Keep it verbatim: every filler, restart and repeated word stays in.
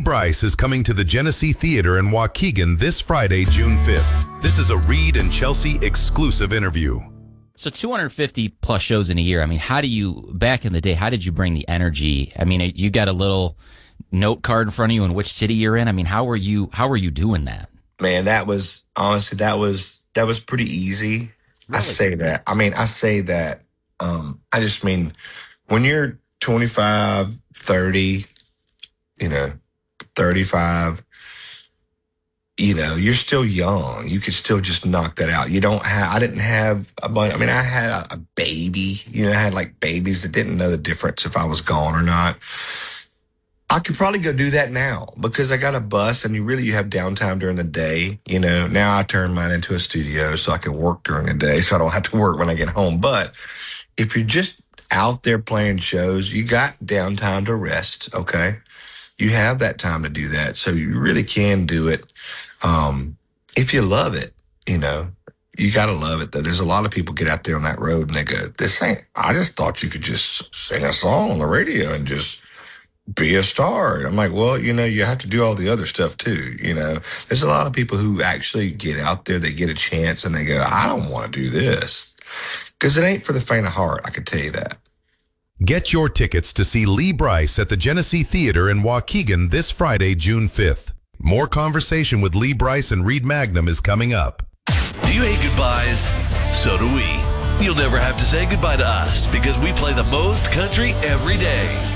Brice is coming to the Genesee Theater in Waukegan this Friday, June fifth. This is a Reed and Chelsea exclusive interview. So two hundred fifty plus shows in a year. I mean, how do you, back in the day, how did you bring the energy? I mean, you got a little note card in front of you in which city you're in. I mean, how were you, how were you doing that? Man, that was, honestly, that was, that was pretty easy. Really? I say that. I mean, I say that. Um, I just mean, when you're twenty-five, thirty, you know, thirty-five, you know, you're still young. You could still just knock that out. You don't have, I didn't have a bunch, I mean, I had a, a baby, you know, I had like babies that didn't know the difference if I was gone or not. I could probably go do that now because I got a bus and you really, you have downtime during the day. You know, now I turn mine into a studio so I can work during the day so I don't have to work when I get home. But if you're just out there playing shows, you got downtime to rest. Okay. You have that time to do that. So you really can do it. Um, if you love it, you know, you got to love it though. There's a lot of people get out there on that road and they go, this ain't, I just thought you could just sing a song on the radio and just be a star. I'm like, well, you know, you have to do all the other stuff too. You know, there's a lot of people who actually get out there, they get a chance and they go, I don't want to do this because it ain't for the faint of heart. I can tell you that. Get your tickets to see Lee Brice at the Genesee Theater in Waukegan this Friday, June fifth. More conversation with Lee Brice and Reed Magnum is coming up. Do you hate goodbyes? So do we. You'll never have to say goodbye to us because we play the most country every day.